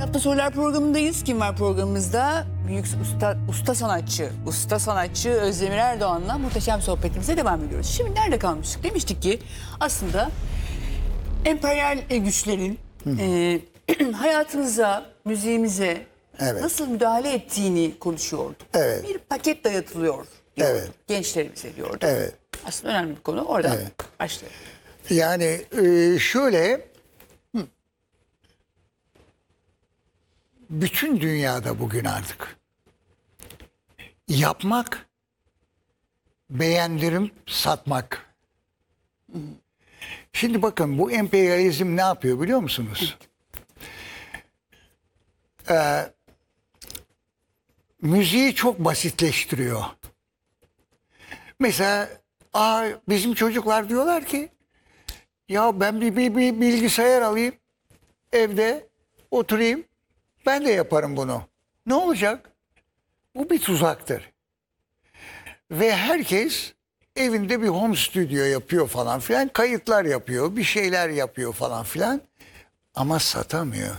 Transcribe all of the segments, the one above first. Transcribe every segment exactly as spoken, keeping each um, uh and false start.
Hafta Sorular programındayız. Kim var programımızda? Büyük usta, usta sanatçı, usta sanatçı Özdemir Erdoğan'la muhteşem sohbetimize devam ediyoruz. Şimdi nerede kalmıştık? Demiştik ki aslında emperyal güçlerin e, hayatımıza, müziğimize Evet. nasıl müdahale ettiğini konuşuyorduk. Evet. Bir paket dayatılıyor diyor. Evet. Gençlerimize diyordu. Evet. Aslında önemli bir konu. Oradan Evet. başlayalım. Yani e, şöyle, bütün dünyada bugün artık yapmak, beğendirip satmak. Şimdi bakın, bu emperyalizm ne yapıyor biliyor musunuz? Ee, müziği çok basitleştiriyor. Mesela aa, bizim çocuklar diyorlar ki ya ben bir, bir, bir bilgisayar alayım, evde oturayım, ben de yaparım bunu. Ne olacak? Bu bir tuzaktır. Ve herkes evinde bir home stüdyo yapıyor falan filan, kayıtlar yapıyor, bir şeyler yapıyor falan filan, ama satamıyor.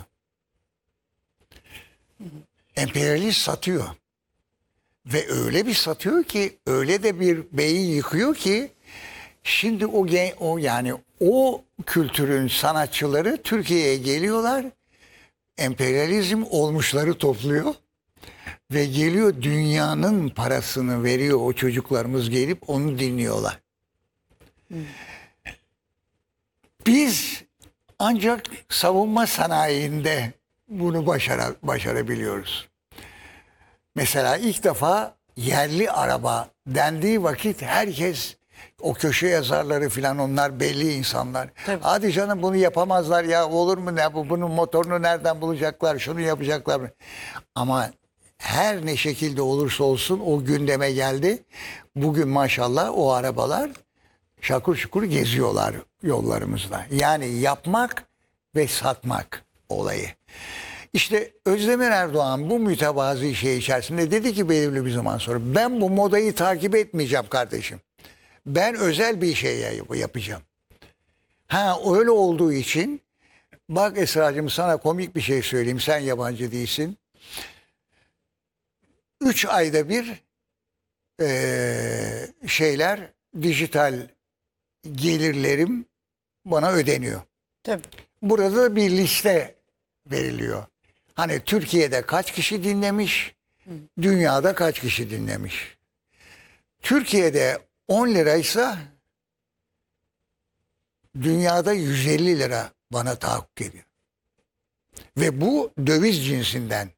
Emperyalist satıyor. Ve öyle bir satıyor ki, öyle de bir beyi yıkıyor ki, şimdi o, o yani o kültürün sanatçıları Türkiye'ye geliyorlar, emperyalizm olmuşları topluyor ve geliyor, dünyanın parasını veriyor, o çocuklarımız gelip onu dinliyorlar. Hmm. Biz ancak savunma sanayinde bunu başara, başarabiliyoruz. Mesela ilk defa yerli araba dendiği vakit herkes, o köşe yazarları filan, onlar belli insanlar. Tabii. Hadi canım, bunu yapamazlar ya, olur mu ne bu, bunun motorunu nereden bulacaklar, şunu yapacaklar mı? Ama her ne şekilde olursa olsun o gündeme geldi. Bugün maşallah o arabalar şakur şukur geziyorlar yollarımızda. Yani yapmak ve satmak olayı. İşte Özdemir Erdoğan bu mütevazi şey içerisinde dedi ki belirli bir zaman sonra, ben bu modayı takip etmeyeceğim kardeşim. Ben özel bir şey yapacağım. Ha, öyle olduğu için bak Esra'cığım, sana komik bir şey söyleyeyim, sen yabancı değilsin. Üç ayda bir ee, şeyler, dijital gelirlerim bana ödeniyor. Tabii. Burada bir liste veriliyor. Hani Türkiye'de kaç kişi dinlemiş, Hı. dünyada kaç kişi dinlemiş. Türkiye'de on liraysa dünyada yüz elli lira bana tahakkuk ediyor. Ve bu döviz cinsinden.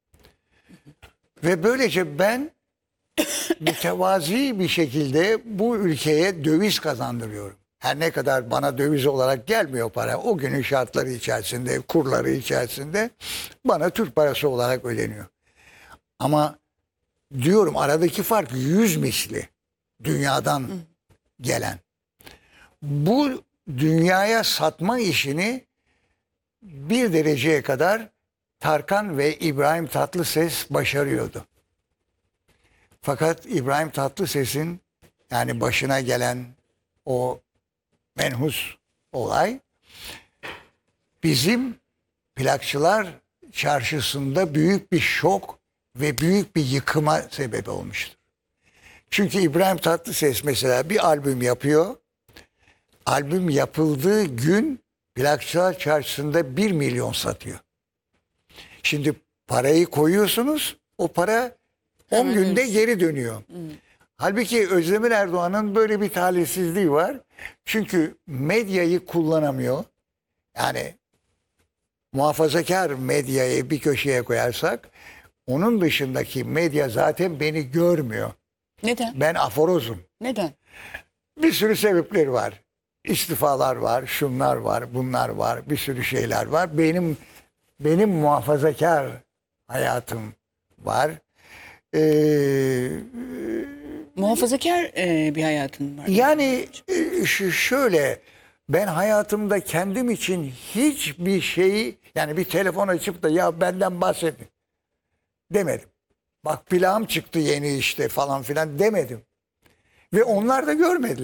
Ve böylece ben mütevazi bir şekilde bu ülkeye döviz kazandırıyorum. Her ne kadar bana döviz olarak gelmiyor para, o günün şartları içerisinde, kurları içerisinde bana Türk parası olarak ödeniyor. Ama diyorum, aradaki fark yüz misli dünyadan gelen. Bu dünyaya satma işini bir dereceye kadar Tarkan ve İbrahim Tatlıses başarıyordu. Fakat İbrahim Tatlıses'in yani başına gelen o menhus olay bizim plakçılar çarşısında büyük bir şok ve büyük bir yıkıma sebep olmuştur. Çünkü İbrahim Tatlıses mesela bir albüm yapıyor. Albüm yapıldığı gün plakçılar çarşısında bir milyon satıyor. Şimdi parayı koyuyorsunuz, o para on günde geri dönüyor. Hmm. Halbuki Özdemir Erdoğan'ın böyle bir talihsizliği var. Çünkü medyayı kullanamıyor. Yani muhafazakar medyayı bir köşeye koyarsak, onun dışındaki medya zaten beni görmüyor. Neden? Ben aforozum. Neden? Bir sürü sebepleri var. İstifalar var, şunlar var, bunlar var, bir sürü şeyler var. Benim benim muhafazakar hayatım var. Ee, Muhafazakar e, bir hayatın var. Yani e, şöyle, ben hayatımda kendim için hiçbir şeyi, yani bir telefon açıp da ya benden bahsedin demedim. Bak plağım çıktı yeni işte falan filan demedim. Ve onlar da görmediler.